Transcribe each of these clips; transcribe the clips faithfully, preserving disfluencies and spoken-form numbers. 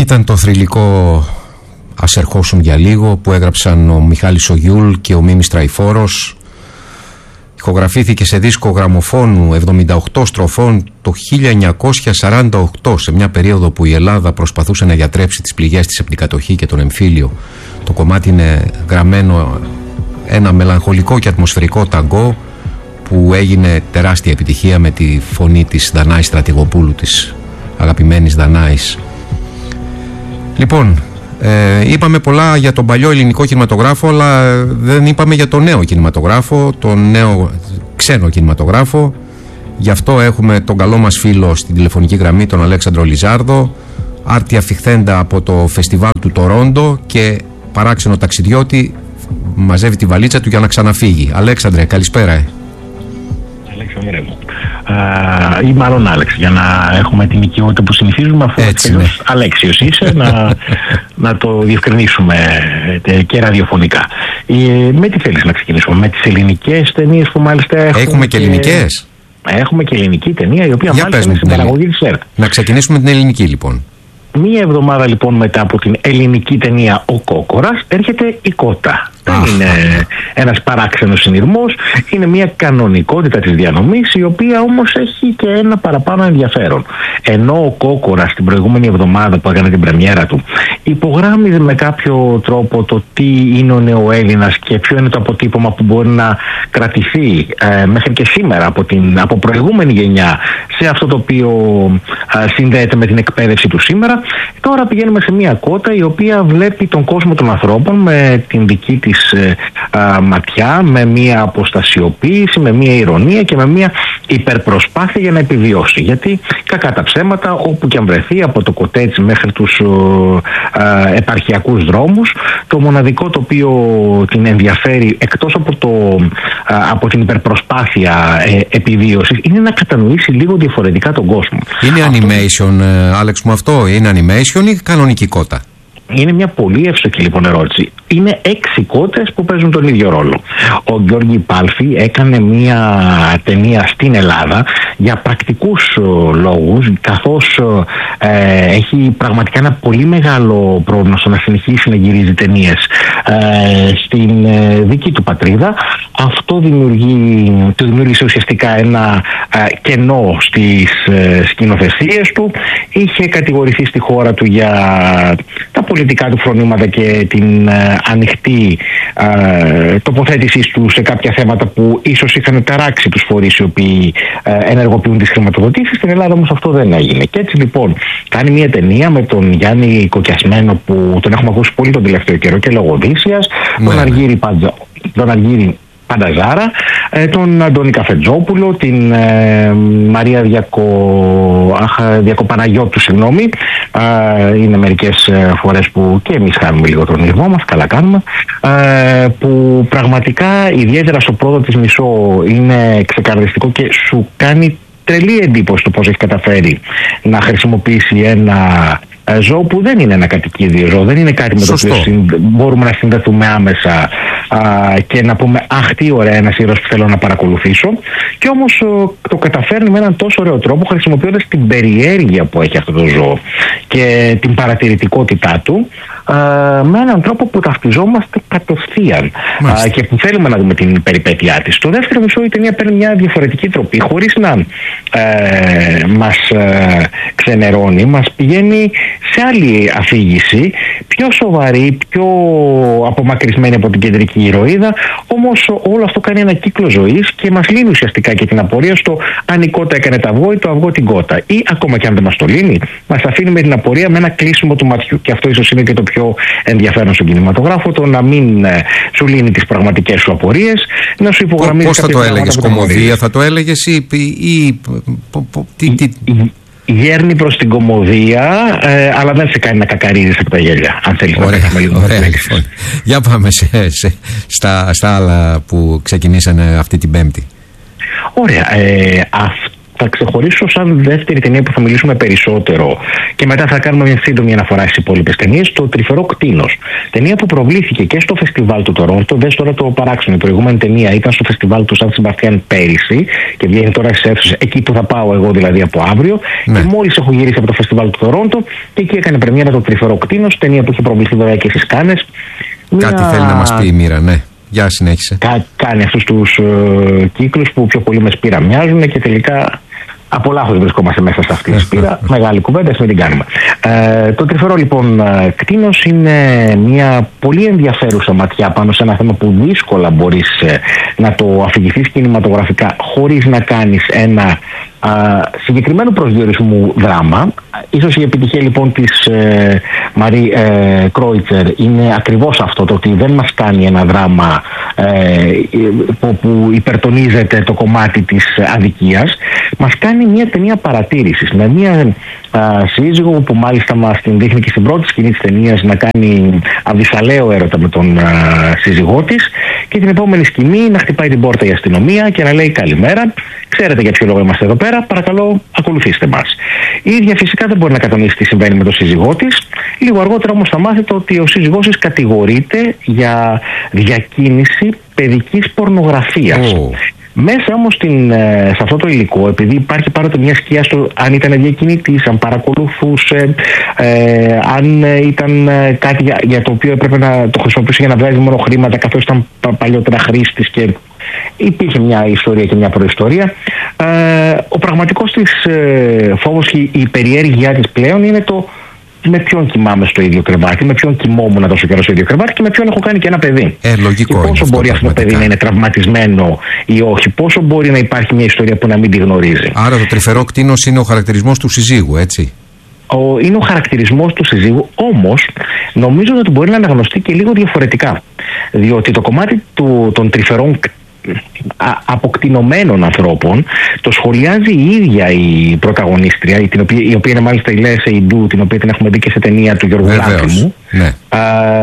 Ήταν το θρυλικό «Ας ερχόσουν για λίγο» που έγραψαν ο Μιχάλης ο Γιούλ και ο Μίμης Τραϊφόρος. Ηχογραφήθηκε σε δίσκο γραμμοφώνου εβδομήντα οκτώ στροφών το χίλια εννιακόσια σαράντα οκτώ, σε μια περίοδο που η Ελλάδα προσπαθούσε να γιατρέψει τις πληγές της από την κατοχή και τον εμφύλιο. Το κομμάτι είναι γραμμένο ένα μελαγχολικό και ατμοσφαιρικό ταγκό που έγινε τεράστια επιτυχία με τη φωνή της Δανάης Στρατηγοπούλου, της αγαπημένης Δανάης. Λοιπόν, ε, είπαμε πολλά για τον παλιό ελληνικό κινηματογράφο, αλλά δεν είπαμε για τον νέο κινηματογράφο, τον νέο ξένο κινηματογράφο. Γι' αυτό έχουμε τον καλό μας φίλο στην τηλεφωνική γραμμή, τον Αλέξανδρο Λιζάρδο, άρτια φιχθέντα από το φεστιβάλ του Τορόντο και παράξενο ταξιδιώτη, μαζεύει τη βαλίτσα του για να ξαναφύγει. Αλέξανδρε, καλησπέρα. Αλέξανδρε μου. Uh, ή μάλλον Άλεξ, για να έχουμε την οικειότητα που συνηθίζουμε, αφού έτσι, ναι. Αλέξιος είσαι, να, να το διευκρινίσουμε και ραδιοφωνικά. Ε, με τι θέλεις να ξεκινήσουμε, με τις ελληνικές ταινίες που μάλιστα έχουμε. Έχουμε και ελληνικές. Έχουμε και ελληνική ταινία, η οποία για μάλιστα είναι στην παραγωγή της ΕΡΤ. Να ξεκινήσουμε την ελληνική λοιπόν. Μία εβδομάδα λοιπόν μετά από την ελληνική ταινία «Ο Κόκορας» έρχεται η Κότα. Δεν είναι ένας παράξενος συνειρμός, είναι μια κανονικότητα της διανομής, η οποία όμως έχει και ένα παραπάνω ενδιαφέρον. Ενώ ο Κόκορας την προηγούμενη εβδομάδα που έκανε την πρεμιέρα του υπογράμμιζε με κάποιο τρόπο το τι είναι ο νεοέλληνας και ποιο είναι το αποτύπωμα που μπορεί να κρατηθεί ε, μέχρι και σήμερα από, την, από προηγούμενη γενιά σε αυτό το οποίο ε, συνδέεται με την εκπαίδευση του σήμερα, τώρα πηγαίνουμε σε μια Κότα η οποία βλέπει τον κόσμο των ανθρώπων με την δική της Α, ματιά, με μια αποστασιοποίηση, με μια ηρωνία και με μια υπερπροσπάθεια για να επιβιώσει. Γιατί κακά τα ψέματα, όπου και αν βρεθεί, από το κοτέτσι μέχρι τους α, επαρχιακούς δρόμους, το μοναδικό το οποίο την ενδιαφέρει, εκτός από, το, α, από την υπερπροσπάθεια ε, επιβίωσης, είναι να κατανοήσει λίγο διαφορετικά τον κόσμο. Είναι αυτό... animation, Άλεξ μου, αυτό είναι animation ή κανονική Κότα? Είναι μια πολύ εύστοχη λοιπόν ερώτηση. Είναι έξι κότες που παίζουν τον ίδιο ρόλο. Ο Γιώργη Πάλφη έκανε μια ταινία στην Ελλάδα για πρακτικούς λόγους, καθώς ε, έχει πραγματικά ένα πολύ μεγάλο πρόβλημα στο να συνεχίσει να γυρίζει ταινίες ε, στην ε, δική του πατρίδα. Αυτό δημιουργεί, του δημιούργησε ουσιαστικά ένα ε, κενό στις ε, σκηνοθεσίες του. Είχε κατηγορηθεί στη χώρα του για τα πολιτικά του φρονήματα και την ε, ανοιχτή ε, τοποθέτησή του σε κάποια θέματα που ίσως είχαν ταράξει τους φορείς οι οποίοι ε, ενεργοποιούν τις χρηματοδοτήσεις. Στην Ελλάδα όμως αυτό δεν έγινε. Και έτσι λοιπόν κάνει μια ταινία με τον Γιάννη Κοκιασμένο, που τον έχουμε ακούσει πολύ τον τελευταίο καιρό και λόγω Οδύσσιας, ναι. τον Αργύρη Παντζα, τον Αργύρη Πανταζάρα, τον Αντώνη Καφετζόπουλο, την ε, Μαρία Διακο... Αχ, Διακοπαναγιώτου, συγγνώμη. Ε, είναι μερικές φορές που και εμείς χάνουμε λίγο τον ήρμό μας, καλά κάνουμε. Ε, που πραγματικά, ιδιαίτερα στο πρώτο της μισό, είναι ξεκαρδιστικό και σου κάνει τρελή εντύπωση το πώς έχει καταφέρει να χρησιμοποιήσει ένα ζώο που δεν είναι ένα κατοικίδιο ζώο, δεν είναι κάτι Σωστό. με το οποίο μπορούμε να συνδεθούμε άμεσα α, και να πούμε αχ τι ωραία, ένας ήρωας που θέλω να παρακολουθήσω, και όμως ο, το καταφέρνει με έναν τόσο ωραίο τρόπο, χρησιμοποιώντας την περιέργεια που έχει αυτό το ζώο και την παρατηρητικότητά του, α, με έναν τρόπο που ταυτιζόμαστε κατευθείαν α, και που θέλουμε να δούμε την περιπέτειά της. Στο δεύτερο μισό η ταινία παίρνει μια διαφορετική τροπή, χωρίς να ε, μας ε, ξενερώνει, μας πηγαίνει σε άλλη αφήγηση, πιο σοβαρή, πιο απομακρυσμένη από την κεντρική ηρωίδα, όμως όλο αυτό κάνει ένα κύκλο ζωής και μας λύνει ουσιαστικά και την απορία στο αν η Κότα έκανε τα αυγό ή το αυγό την Κότα. Ή ακόμα και αν δεν μας το λύνει, μας αφήνει με την απορία με ένα κλείσιμο του ματιού. Και αυτό ίσως είναι και το πιο ενδιαφέρον στον κινηματογράφο, το να μην ε, σου λύνει τις πραγματικές σου απορίες, να σου υπογραμμίζει. Πώς θα το έλεγες, κομμωδία θα το έλεγες ή. ή τι, τι... Γέρνει προς την κομμωδία, ε, αλλά δεν σε κάνει να κακαρίζεις από τα γέλια, αν θέλεις. Ωραία, να λίγο. Ωραία, λοιπόν. Για πάμε σε, σε, στα, στα άλλα που ξεκινήσανε αυτή την Πέμπτη. Ωραία. Ε, αυτό θα ξεχωρίσω σαν δεύτερη ταινία που θα μιλήσουμε περισσότερο και μετά θα κάνουμε μια σύντομη αναφορά στις υπόλοιπες ταινίες, το Τρυφερό Κτήνος. Ταινία που προβλήθηκε και στο φεστιβάλ του Τορόντο. Δες τώρα το παράξενο. Η προηγούμενη ταινία ήταν στο φεστιβάλ του Σαν Σεμπαστιάν πέρυσι και βγαίνει τώρα στις αίθουσες, εκεί που θα πάω εγώ δηλαδή από αύριο. Ναι. Και μόλις έχω γυρίσει από το φεστιβάλ του Τορόντο και εκεί έκανε πρεμιέρα το Τρυφερό Κτήνος, ταινία που είχε προβληθεί βέβαια και στις Κάνες. Κάτι μια... θέλει να μας πει η Μοίρα, ναι. Για συνέχισε. Κα, κάνει αυτούς τους uh, κύκλους που πιο πολύ με Σπύρα μοιάζουν και τελικά από λάθος βρισκόμαστε μέσα σε αυτή τη Σπύρα. Μεγάλη κουβέντα, μην την κάνουμε. Ε, το Τρυφερό λοιπόν Κτήνος είναι μια πολύ ενδιαφέρουσα ματιά πάνω σε ένα θέμα που δύσκολα μπορείς ε, να το αφηγηθείς κινηματογραφικά χωρίς να κάνεις ένα α, συγκεκριμένο προσδιορισμού δράμα. Ίσως η επιτυχία λοιπόν της ε, Μαρί ε, Κρόιτσερ είναι ακριβώς αυτό, το ότι δεν μας κάνει ένα δράμα ε, που, που υπερτονίζεται το κομμάτι της αδικίας. Μας κάνει μια ταινία παρατήρησης με μια α, σύζυγο που μάλιστα μας την δείχνει και στην πρώτη σκηνή της ταινίας να κάνει αβυσαλαίο έρωτα με τον α, σύζυγό της και την επόμενη σκηνή να χτυπάει την πόρτα η αστυνομία και να λέει καλημέρα, ξέρετε για ποιο λόγο είμαστε εδώ πέρα, παρακαλώ ακολουθήστε μας. Η ίδια φυσικά δεν μπορεί να κατανοήσει τι συμβαίνει με τον σύζυγό της. Λίγο αργότερα όμως θα μάθετε ότι ο σύζυγός της κατηγορείται για διακίνηση παιδικής πορνογραφίας. Oh. Μέσα όμως στην, σε αυτό το υλικό, επειδή υπάρχει πάντοτε μια σκιά στο αν ήταν διακινητής, αν παρακολουθούσε, ε, αν ήταν κάτι για, για το οποίο έπρεπε να το χρησιμοποιήσει για να βγάζει μόνο χρήματα, καθώς ήταν παλιότερα χρήστης και υπήρχε μια ιστορία και μια προϊστορία. Ε, ο πραγματικός της ε, φόβος και η περιέργειά της πλέον είναι το με ποιον κοιμάμαι στο ίδιο κρεβάτι, με ποιον κοιμόμουν τόσο καιρό στο ίδιο κρεβάτι και με ποιον έχω κάνει και ένα παιδί. Ε, λογικό. Και πόσο είναι μπορεί αυτό το παιδί να είναι τραυματισμένο ή όχι, πόσο μπορεί να υπάρχει μια ιστορία που να μην τη γνωρίζει. Άρα το Τρυφερό Κτήνος είναι ο χαρακτηρισμός του συζύγου, έτσι. Ο, είναι ο χαρακτηρισμός του συζύγου, όμως νομίζω ότι μπορεί να αναγνωστεί και λίγο διαφορετικά. Διότι το κομμάτι του, των τρυφερών αποκτηνωμένων ανθρώπων το σχολιάζει η ίδια η πρωταγωνίστρια, η, την οποία, η οποία είναι μάλιστα η Λέα Σεϊντού, την οποία την έχουμε δει και σε ταινία του Γιώργου Λάθιμου, ναι. α,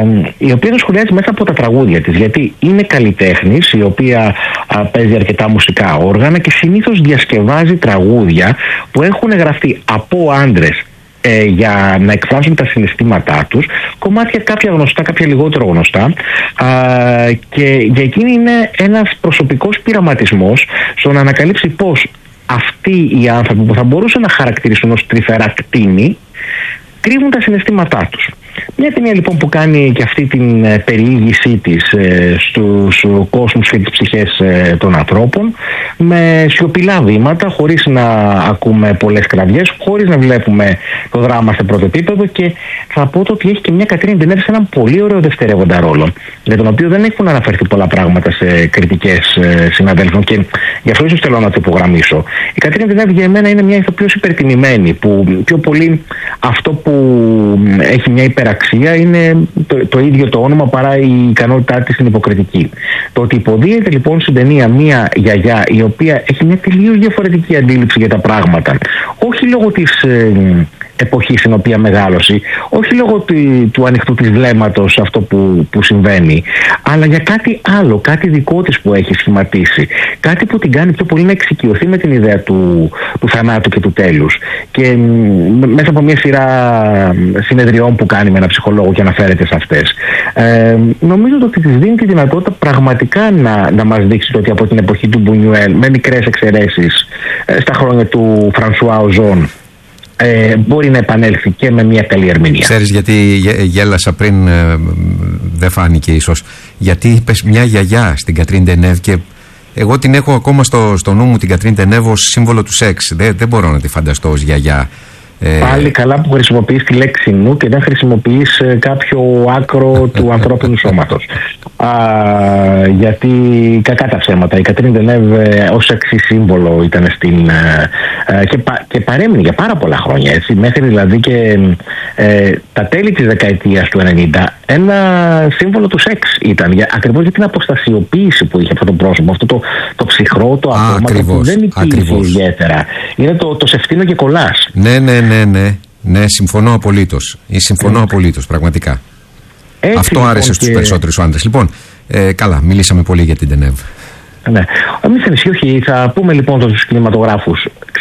η οποία το σχολιάζει μέσα από τα τραγούδια της, γιατί είναι καλλιτέχνης η οποία α, παίζει αρκετά μουσικά όργανα και συνήθως διασκευάζει τραγούδια που έχουν γραφτεί από άντρες Ε, για να εκφράσουν τα συναισθήματά τους, κομμάτια κάποια γνωστά, κάποια λιγότερο γνωστά, α, και για εκείνη είναι ένας προσωπικός πειραματισμός στο να ανακαλύψει πως αυτοί οι άνθρωποι που θα μπορούσαν να χαρακτηριστούν ως τρυφερά κτήνη κρύβουν τα συναισθήματά τους. Μια ταινία λοιπόν που κάνει και αυτή την ε, περιήγησή της ε, στους κόσμους και τις ψυχές ε, των ανθρώπων με σιωπηλά βήματα, χωρίς να ακούμε πολλές κραυγές, χωρίς να βλέπουμε το δράμα σε πρώτο επίπεδο, και θα πω το ότι έχει και μια Κατρίνη Ντενέβ σε έναν πολύ ωραίο δευτερεύοντα ρόλο, για τον οποίο δεν έχουν αναφερθεί πολλά πράγματα σε κριτικές ε, συναδέλφων και γι' αυτό ίσως θέλω να το υπογραμμίσω. Η Κατρίνη Ντενέβ για εμένα είναι μια ηθοποιός υπερτιμημένη, που πιο πολύ αυτό που έχει μια υπεραξία είναι το, το ίδιο το όνομα παρά η ικανότητά της στην υποκριτική. Το ότι υποδίεται λοιπόν στην ταινία μια γιαγιά η οποία έχει μια τελείως διαφορετική αντίληψη για τα πράγματα, όχι λόγω της ε, εποχή στην οποία μεγάλωσε, όχι λόγω του, του ανοιχτού της βλέμματος αυτό που, που συμβαίνει, αλλά για κάτι άλλο, κάτι δικό της που έχει σχηματίσει, κάτι που την κάνει πιο πολύ να εξοικειωθεί με την ιδέα του, του θανάτου και του τέλους. Και μ, μέσα από μια σειρά συνεδριών που κάνει με ένα ψυχολόγο και αναφέρεται σε αυτές, ε, νομίζω ότι της δίνει τη δυνατότητα πραγματικά να, να μας δείξει ότι από την εποχή του Μπουνιουέλ, με μικρές εξαιρέσεις, ε, στα χρόνια του Φρανσουά Οζόν, Ε, μπορεί να επανέλθει και με μια καλή ερμηνεία. Ξέρεις γιατί γέλασα πριν, ε, δεν φάνηκε ίσως, γιατί είπες μια γιαγιά στην Κατρίνη Ντενέβ και εγώ την έχω ακόμα στο, στο νου μου την Κατρίνη Ντενέβ ως σύμβολο του σεξ. Δεν, δεν μπορώ να τη φανταστώ ως γιαγιά. Πάλι καλά που χρησιμοποιείς τη λέξη νου και δεν χρησιμοποιείς κάποιο άκρο του ανθρώπινου σώματος. Α, γιατί κακά τα ψέματα. Η Κατρίνη Ντενέβ ως σεξι σύμβολο ήταν στην, ε, και, πα, και παρέμεινε για πάρα πολλά χρόνια, έτσι, μέχρι δηλαδή και ε, τα τέλη της δεκαετίας του ενενήντα ένα σύμβολο του σεξ ήταν, για, ακριβώς για την αποστασιοποίηση που είχε αυτό το πρόσωπο, αυτό το, το ψυχρό, το αυτόματο που δεν υπήρχε ιδιαίτερα. Είναι το, το σεφτίνο και κολλάς. Ναι, ναι, ναι, ναι, ναι, συμφωνώ απολύτως. Ή συμφωνώ mm. απολύτως, πραγματικά. Έτσι, αυτό άρεσε λοιπόν, στους και... περισσότερους άντρες. Λοιπόν, ε, καλά, μιλήσαμε πολύ για την Ντενέβ. Ναι. Εμείς ενισχύει, όχι, θα πούμε λοιπόν στους κινηματογράφους.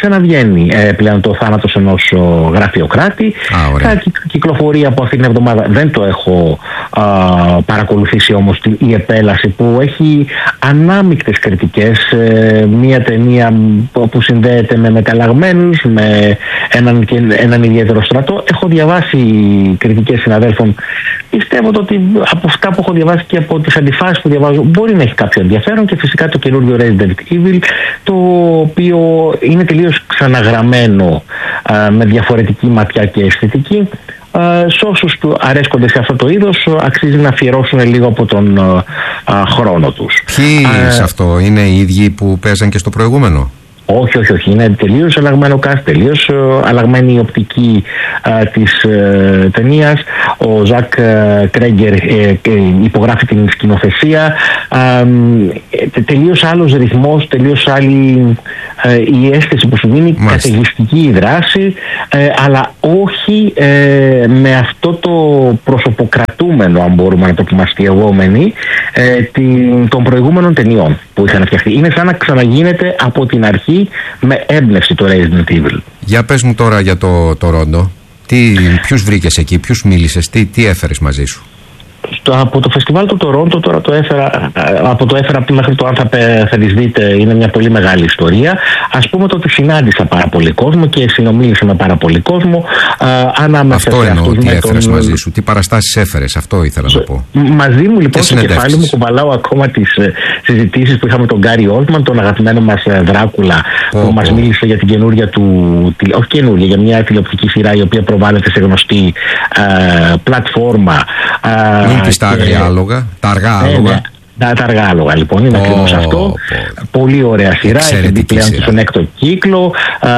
ξαναβγαίνει ε, πλέον το θάνατος ενός γραφειοκράτη. Κάτι κυκλοφορεί από αυτήν την εβδομάδα, δεν το έχω α, παρακολουθήσει όμως, η επέλαση που έχει ανάμεικτες κριτικές, ε, μια ταινία που συνδέεται με μεταλλαγμένους, με έναν, έναν ιδιαίτερο στρατό. Έχω διαβάσει κριτικές συναδέλφων. Πιστεύω ότι από αυτά που έχω διαβάσει και από τις αντιφάσεις που διαβάζω μπορεί να έχει κάποιο ενδιαφέρον, και φυσικά το καινούργιο Resident Evil, το οποίο είναι τελείως ξαναγραμμένο α, με διαφορετική ματιά και αισθητική. Uh, σε όσους του αρέσκονται σε αυτό το είδος, αξίζει να αφιερώσουν λίγο από τον uh, uh, χρόνο τους. Ποιοι uh, σε αυτό είναι οι ίδιοι που παίζαν και στο προηγούμενο? Όχι, όχι, όχι. Είναι τελείως αλλαγμένο cast, τελείως uh, αλλαγμένη η οπτική uh, της uh, ταινίας. Ο Ζακ uh, Κρέγκερ uh, υπογράφει την σκηνοθεσία. Uh, τελείως άλλος ρυθμός, τελείως άλλη uh, η αίσθηση που σου δίνει, καταιγιστική η δράση, uh, αλλά όχι uh, με αυτό το προσωποκρατούμενο, αν μπορούμε να το πούμε αστειευόμενοι, uh, την, των προηγούμενων ταινιών που είχαν φτιαχτεί. Είναι σαν να ξαναγίνεται από την αρχή με έμπνευση το Resident Evil. Για πες μου τώρα για το, το Ρόντο. Τι, ποιους βρήκες εκεί, ποιους μίλησες, τι, τι έφερες μαζί σου? Στο, από το φεστιβάλ του Τορόντο, τώρα το έφερα, από το έφερα μέχρι το αν θα, θα τις δείτε, είναι μια πολύ μεγάλη ιστορία. Ας πούμε το ότι συνάντησα πάρα πολύ κόσμο και συνομίλησα με πάρα πολύ κόσμο. Α, ανάμεσα αυτό εννοώ, τι έφερες τον... μαζί σου, τι παραστάσεις έφερες, αυτό ήθελα να πω. Μαζί μου λοιπόν στο κεφάλι μου κουβαλάω ακόμα τις ε, συζητήσεις που είχαμε τον Γκάρι Όλτμαν, τον αγαπημένο μας ε, Δράκουλα, πω, που πω. μας μίλησε για την καινούρια του, τη, όχι καινούρια, για μια τηλεοπτική σειρά η οποία προβάλλεται σε γνωστή ε, πλατφόρμα. Μην πεις τα αγριά άλογα, τα αργά άλογα. Τα, τα αργά άλογα λοιπόν, είναι oh, ακριβώς αυτό. Oh. Πολύ ωραία σειρά, έχει μπει πλέον στον έκτο κύκλο.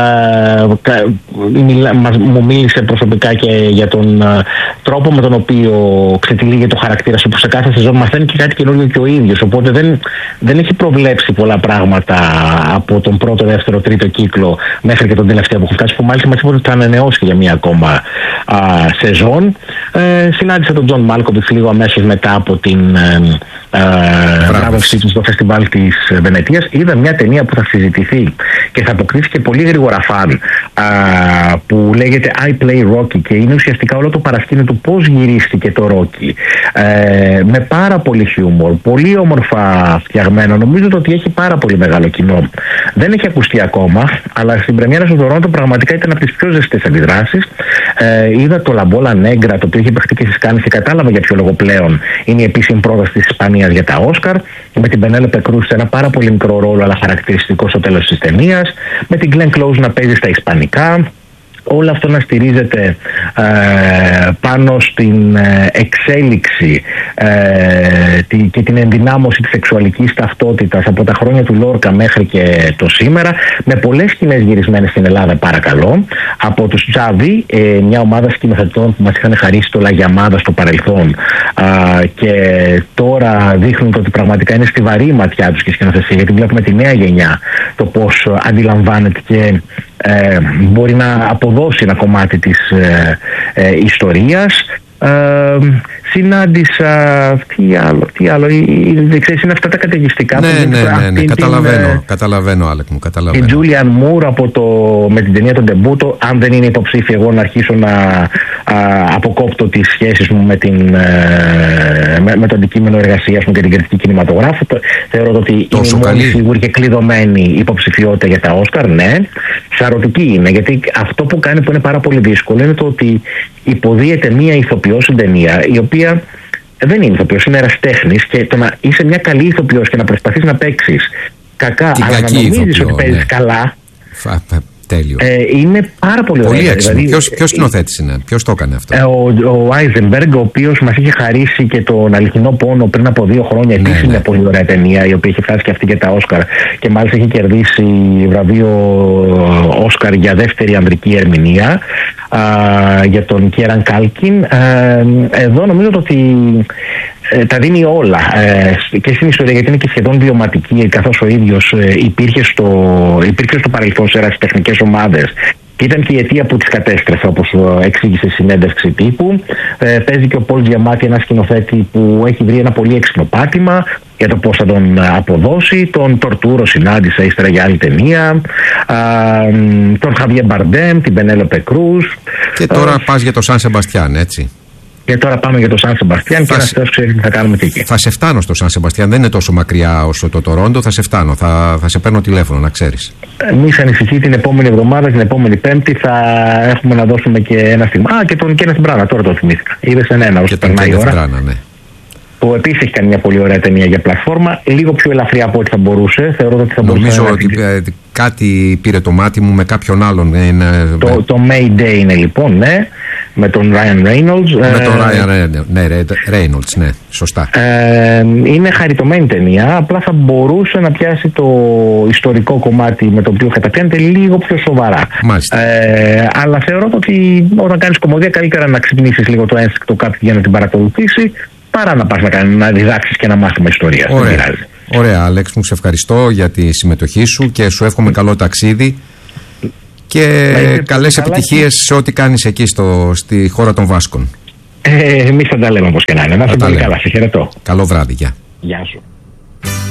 Uh, μιλά, μας, μου μίλησε προσωπικά και για τον uh, τρόπο με τον οποίο ξετυλίγει το χαρακτήρα σου, που σε κάθε σεζόν μαθαίνει και κάτι καινούργιο και ο ίδιος. Οπότε δεν, δεν έχει προβλέψει πολλά πράγματα από τον πρώτο, δεύτερο, τρίτο κύκλο μέχρι και τον τελευταίο που έχω φτάσει, που μάλιστα μας είπε ότι θα ανανεώσει για μία ακόμα uh, σεζόν. Uh, συνάντησα τον Τζον Μάλκοβιτς λίγο αμέσως μετά από την βράβευσή του στο φεστιβάλ της Βενετίας. Είδα μια ταινία που θα συζητηθεί και θα αποκρίθηκε πολύ γρήγορα φαν, α, που λέγεται I Play Rocky, και είναι ουσιαστικά όλο το παρασκήνιο του πώς γυρίστηκε το Rocky, ε, με πάρα πολύ χιούμορ, πολύ όμορφα φτιαγμένο. Νομίζω ότι έχει πάρα πολύ μεγάλο κοινό. Δεν έχει ακουστεί ακόμα, αλλά στην πρεμιέρα στο Τορόντο πραγματικά ήταν από τις πιο ζεστές αντιδράσεις. Ε, είδα το Λαμπόλα Νέγκρα, το οποίο είχε παιχτεί και στις Κάνες, και κατάλαβα για ποιο λόγο πλέον είναι η επίσημη πρόταση της Ισπανίας για τα Όσκαρ, με την Πενέλοπε Κρούς σε ένα πάρα πολύ μικρό ρόλο αλλά χαρακτηριστικό στο τέλος της ταινίας, με την Glenn Close να παίζει στα ισπανικά. Όλο αυτό να στηρίζεται ε, πάνω στην ε, εξέλιξη ε, τη, και την ενδυνάμωση της σεξουαλικής ταυτότητας από τα χρόνια του Λόρκα μέχρι και το σήμερα, με πολλές σκηνές γυρισμένες στην Ελλάδα, παρακαλώ, από τους Τζάβι, ε, μια ομάδα σκηνοθετών που μας είχαν χαρίσει το Λαγιαμάδα στο παρελθόν, ε, και τώρα δείχνουν ότι πραγματικά είναι στιβαρή η ματιά τους και η σκηνοθεσία, γιατί βλέπουμε τη νέα γενιά το πώς αντιλαμβάνεται και Ε, μπορεί να αποδώσει ένα κομμάτι της ε, ε, ιστορίας. Ε, συνάντησα, τι άλλο, τι άλλο, δεν ξέρεις, είναι αυτά τα καταιγιστικά. Ναι, ναι, ναι, ναι, καταλαβαίνω, την, καταλαβαίνω, Άλεκ μου, καταλαβαίνω. Η Τζούλιαν Μουρ από το, με την ταινία τον Ντεμπούτο, αν δεν είναι υποψήφια εγώ να αρχίσω να α, αποκόπτω τις σχέσεις μου με, την, ε, με, με το αντικείμενο εργασίας μου και την κριτική κινηματογράφου. Θεωρώ ότι τόσο είναι μόνη σίγουρη και κλειδωμένη υποψηφιότητα για τα Όσκαρ, ναι. Σαρωτική είναι, γιατί αυτό που κάνει, που είναι πάρα πολύ δύσκολο, είναι το ότι υποδίεται μία ηθοποιός στην ταινία, η οποία δεν είναι ηθοποιός, είναι ερασιτέχνης, και το να είσαι μια καλή ηθοποιός και να προσπαθείς να παίξεις κακά, την αλλά να νομίζεις ότι παίζεις ναι. καλά, Φα, τέλειο. Ε, είναι πάρα πολύ, πολύ ωραίο. Δηλαδή, ποιος, ποιος σκηνοθέτης είναι, ποιος το έκανε αυτό? Ε, ο Άιζενμπεργκ, ο οποίος μας είχε χαρίσει και τον Αληθινό Πόνο πριν από δύο χρόνια. Επίσης, ναι, ναι. μια πολύ ωραία ταινία, η οποία είχε φτάσει και αυτή και τα Όσκαρ, και μάλιστα είχε κερδίσει βραβείο Όσκαρ για δεύτερη ανδρική ερμηνεία, α, για τον Κίεραν Κάλκιν. Ε, εδώ νομίζω ότι ε, τα δίνει όλα ε, και στην ιστορία, γιατί είναι και σχεδόν βιωματική, καθώς ο ίδιος ε, υπήρχε, στο, υπήρχε στο παρελθόν σε ερασιτεχνικές ομάδες. Και ήταν και η αιτία που τις κατέστρεφε, όπως εξήγησε στη συνέντευξη τύπου. Ε, παίζει και ο Πολ Τζιαμάτι, ένα σκηνοθέτη που έχει βρει ένα πολύ έξυπνο πάτημα. για το πώς θα τον αποδώσει. Τον Τορτούρο συνάντησα ύστερα για άλλη ταινία. Α, τον Χαβιέ Μπαρντέμ, την Πενέλοπε Κρούζ. Και τώρα πας για το Σαν Σεμπαστιάν, έτσι. Και τώρα πάμε για το Σαν Σεμπαστιάν και ένας θεός ξέρει τι θα κάνουμε και εκεί. Θα σε φτάνω στο Σαν Σεμπαστιάν, δεν είναι τόσο μακριά όσο το Τορόντο, θα σε φτάνω, θα, θα σε παίρνω τηλέφωνο, να ξέρεις. Μη σε ανησυχεί, την επόμενη εβδομάδα, την επόμενη Πέμπτη θα έχουμε να δώσουμε και ένα στιγμή. Α, και τον Κένεθ Μπράνα, τώρα το θυμήθηκα. Είδες ένα όσο περνάει η ώρα. Μπράνα, ναι. Που επίσης έχει κάνει μια πολύ ωραία ταινία για πλατφόρμα, λίγο πιο ελαφριά από ό,τι θα μπορούσε. Θεωρώ ότι θα μπορούσε. Νομίζω να ότι ε, κάτι πήρε το μάτι μου με κάποιον άλλον. Ε, είναι, το, με... το Mayday είναι λοιπόν, ναι. Με τον Ryan Reynolds. Με τον Ryan Reynolds, ναι, Reynolds, ναι, σωστά. Ε, είναι χαριτωμένη ταινία, απλά θα μπορούσε να πιάσει το ιστορικό κομμάτι με το οποίο καταπιάνεται λίγο πιο σοβαρά. Μάλιστα. Ε, αλλά θεωρώ ότι όταν κάνεις κομμωδία καλύτερα να ξυπνήσεις λίγο το ένστικτο κάποιου για να την παρακολουθήσει, παρά να πας να, κάνει, να διδάξεις και ένα μάθημα ιστορίας. Ωραία. Ωραία, Αλέξη μου, σε ευχαριστώ για τη συμμετοχή σου και σου εύχομαι καλό ταξίδι. Και καλές επιτυχίες σε ό,τι κάνεις εκεί στο, στη χώρα των Βάσκων. Ε, εμείς θα τα λέμε όπως και να είναι. Να είσαι πολύ καλά. Σε χαιρετώ. Καλό βράδυ. Γεια. Γεια σου.